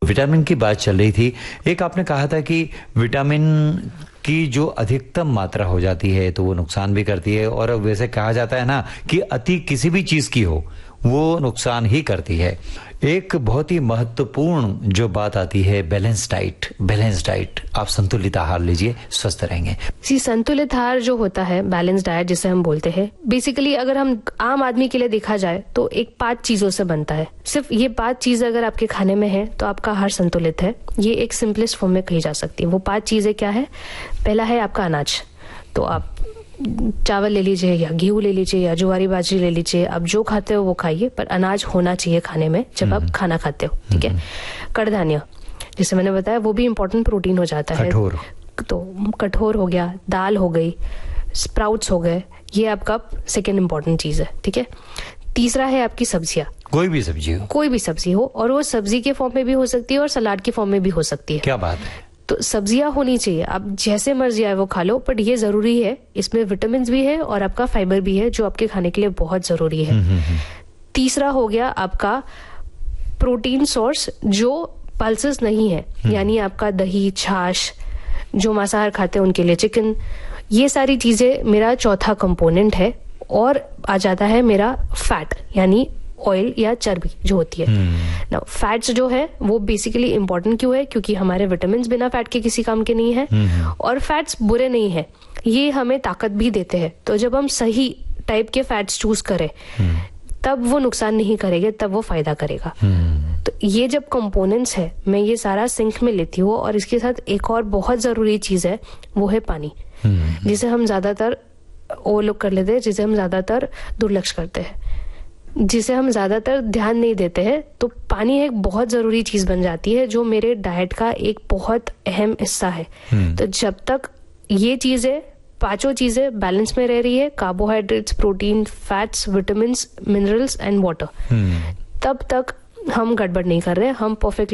Vitamin की बात चल रही थी, एक आपने कहा था कि विटामिन की जो अधिकतम मात्रा हो जाती है तो वो नुकसान भी करती है, और वैसे कहा जाता है ना कि अति किसी भी चीज की हो वो नुकसान ही करती है। एक बहुत ही महत्वपूर्ण जो बात आती है बैलेंस डाइट। आप संतुलित आहार लीजिए, स्वस्थ रहेंगे। संतुलित आहार जो होता है, बैलेंस डाइट जिसे हम बोलते हैं, बेसिकली अगर हम आम आदमी के लिए देखा जाए तो एक 5 चीजों से बनता है। सिर्फ ये 5 चीजें अगर आपके खाने में है तो आपका आहार संतुलित है। ये एक सिंपलेस्ट फॉर्म में कही जा सकती है। वो 5 चीजें क्या है? पहला है आपका अनाज। तो आप चावल ले लीजिए या गेहूं ले लीजिए या ज्वारी बाजरी ले लीजिए, आप जो खाते हो वो खाइए, पर अनाज होना चाहिए खाने में जब आप खाना खाते हो, ठीक है। कड़धान्य, जैसे मैंने बताया, वो भी इम्पोर्टेंट प्रोटीन हो जाता है। तो कठोर हो गया, दाल हो गई, स्प्राउट्स हो गए, ये आपका सेकेंड इम्पोर्टेंट चीज है, ठीक है। तीसरा है आपकी सब्जियां। कोई भी सब्जी हो, और वो सब्जी के फॉर्म में भी हो सकती है और सलाद के फॉर्म में भी हो सकती है। क्या बात है। तो सब्जियां होनी चाहिए, आप जैसे मर्जी आए वो खा लो, बट ये जरूरी है, इसमें विटामिन भी है और आपका फाइबर भी है जो आपके खाने के लिए बहुत जरूरी है। तीसरा हो गया आपका प्रोटीन सोर्स जो पल्सेस नहीं है, यानी आपका दही, छाछ, जो मांसाहार खाते हैं उनके लिए चिकन। ये सारी चीजें मेरा चौथा कंपोनेंट है। और आ जाता है मेरा फैट, यानी ऑयल या चर्बी जो होती है। नाउ फैट्स जो है वो बेसिकली इंपॉर्टेंट क्यों है? क्योंकि हमारे विटामिन बिना फैट के किसी काम के नहीं है, और फैट्स बुरे नहीं है, ये हमें ताकत भी देते हैं। तो जब हम सही टाइप के फैट्स चूज करें तब वो नुकसान नहीं करेंगे, तब वो फायदा करेगा। तो ये जब कंपोनेंट्स है, मैं ये सारा सिंक में लेती हूँ। और इसके साथ एक और बहुत जरूरी चीज है, वो है पानी, जिसे हम ज्यादातर ओवरलुक कर लेते हैं, जिसे हम ज्यादातर दुर्लक्ष करते हैं, जिसे हम ज्यादातर ध्यान नहीं देते हैं। तो पानी एक बहुत जरूरी चीज बन जाती है जो मेरे डाइट का एक बहुत अहम हिस्सा है। तो जब तक ये चीजें, 5 चीजें बैलेंस में रह रही है, carbohydrates, protein, fats, vitamin, minerals and water, तब तक हम गड़बड़ नहीं कर रहे हैं, हम परफेक्ट